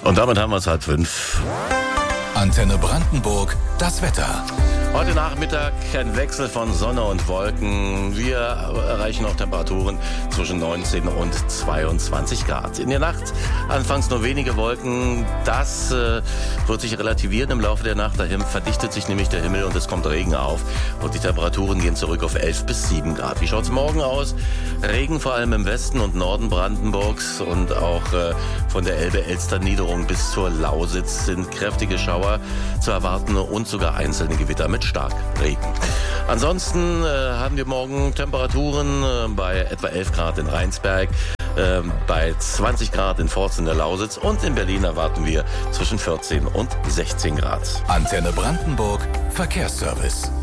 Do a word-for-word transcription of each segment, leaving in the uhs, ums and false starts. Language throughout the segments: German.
Und damit haben wir es halb fünf. Antenne Brandenburg, das Wetter. Heute Nachmittag ein Wechsel von Sonne und Wolken. Wir erreichen auch Temperaturen zwischen neunzehn und zweiundzwanzig Grad. In der Nacht anfangs nur wenige Wolken. Das äh, wird sich relativieren im Laufe der Nacht. Dahin verdichtet sich nämlich der Himmel und es kommt Regen auf. Und die Temperaturen gehen zurück auf elf bis sieben Grad. Wie schaut's morgen aus? Regen vor allem im Westen und Norden Brandenburgs und auch äh, von der Elbe-Elster-Niederung bis zur Lausitz sind kräftige Schauer zu erwarten und sogar einzelne Gewitter mit stark Regen. Ansonsten äh, haben wir morgen Temperaturen äh, bei etwa elf Grad in Rheinsberg, äh, bei zwanzig Grad in Pforzheim in der Lausitz und in Berlin erwarten wir zwischen vierzehn und sechzehn Grad. Antenne Brandenburg, Verkehrsservice.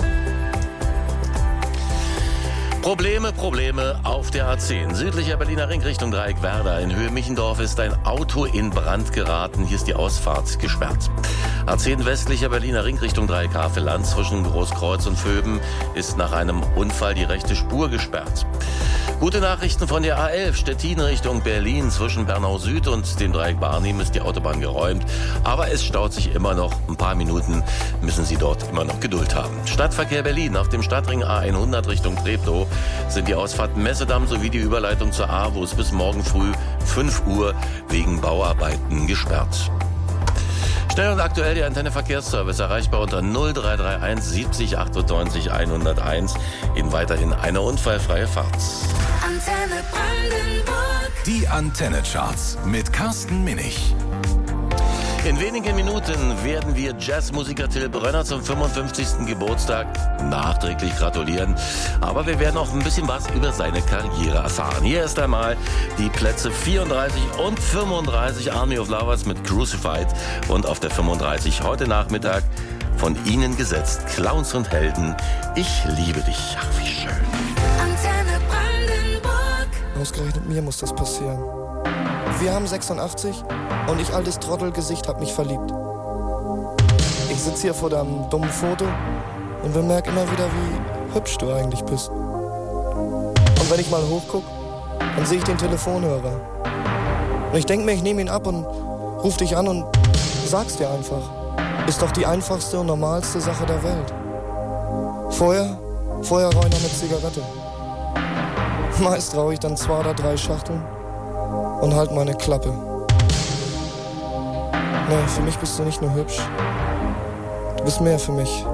Probleme, Probleme auf der A zehn. Südlicher Berliner Ring Richtung Dreieck-Werder. In Höhe Michendorf ist ein Auto in Brand geraten. Hier ist die Ausfahrt gesperrt. A zehn westlicher Berliner Ring Richtung Dreieck-Havelland zwischen Großkreuz und Vöben ist nach einem Unfall die rechte Spur gesperrt. Gute Nachrichten von der A elf Stettin Richtung Berlin. Zwischen Bernau Süd und dem Dreieck Barnim ist die Autobahn geräumt. Aber es staut sich immer noch. Ein paar Minuten müssen Sie dort immer noch Geduld haben. Stadtverkehr Berlin. Auf dem Stadtring A hundert Richtung Treptow sind die Ausfahrt Messedamm sowie die Überleitung zur A-Bus bis morgen früh fünf Uhr wegen Bauarbeiten gesperrt. Schnell und aktuell die Antenne Verkehrsservice erreichbar unter null drei drei eins siebzig achtundneunzig hunderteins. Ihnen weiterhin eine unfallfreie Fahrt. Antenne Brandenburg. Die Antenne-Charts mit Carsten Minich. In wenigen Minuten werden wir Jazzmusiker Till Brönner zum fünfundfünfzigsten Geburtstag nachträglich gratulieren. Aber wir werden auch ein bisschen was über seine Karriere erfahren. Hier ist einmal die Plätze vierunddreißig und fünfunddreißig, Army of Lovers mit Crucified. Und auf der fünfunddreißig heute Nachmittag von Ihnen gesetzt, Clowns und Helden, ich liebe dich. Ach, wie schön. Antenne Brandenburg. Ausgerechnet mir muss das passieren. Wir haben sechsundachtzig und ich, altes Trottelgesicht, hab mich verliebt. Ich sitz hier vor deinem dummen Foto und bemerk immer wieder, wie hübsch du eigentlich bist. Und wenn ich mal hochguck, dann sehe ich den Telefonhörer. Und ich denk mir, ich nehme ihn ab und ruf dich an und sag's dir einfach. Ist doch die einfachste und normalste Sache der Welt. Vorher, Feuerräuner mit Zigarette. Meist rauche ich dann zwei oder drei Schachteln und halt meine Klappe. Nee, für mich bist du nicht nur hübsch. Du bist mehr für mich.